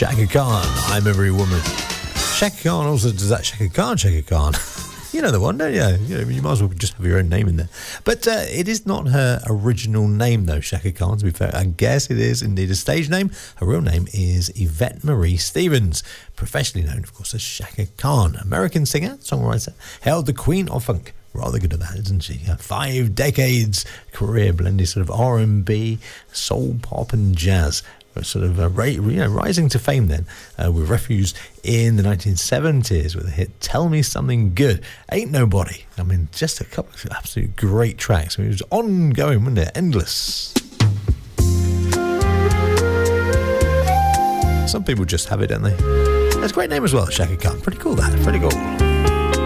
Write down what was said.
Chaka Khan, I'm Every Woman. Chaka Khan also does that Chaka Khan. You know the one, don't you? You might as well just have your own name in there. But it is not her original name, though, Chaka Khan, to be fair. I guess it is indeed a stage name. Her real name is Yvette Marie Stevens, professionally known, of course, as Chaka Khan. American singer, songwriter, hailed the Queen of Funk. Rather good at that, isn't she? 5 decades career blending sort of R&B, soul, pop and jazz. Sort of rising to fame then with Refuse in the 1970s with the hit Tell Me Something Good. Ain't Nobody. I mean, just a couple of absolute great tracks. I mean, it was ongoing, wasn't it? Endless. Some people just have it, don't they? That's a great name as well, Chaka Khan. Pretty cool, that. Pretty cool.